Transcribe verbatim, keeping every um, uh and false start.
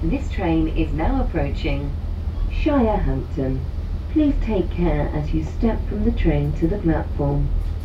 This train is now approaching Shirehampton. Please take care as you step from the train to the platform.